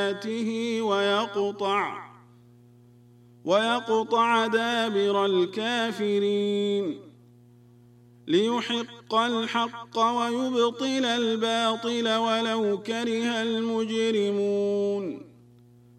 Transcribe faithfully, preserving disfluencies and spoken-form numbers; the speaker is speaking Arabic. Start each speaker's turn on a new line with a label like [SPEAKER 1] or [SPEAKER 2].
[SPEAKER 1] ويقطع ويقطع دابر الكافرين ليحق الحق ويبطل الباطل ولو كره المجرمون.